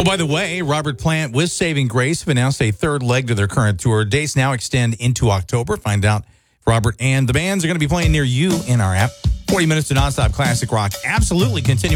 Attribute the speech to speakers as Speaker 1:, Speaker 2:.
Speaker 1: by the way, Robert Plant with Saving Grace have announced a third leg to their current tour. Dates now extend into October. Find out if Robert and the bands are going to be playing near you in our app. 40 minutes to nonstop classic rock. Absolutely continue.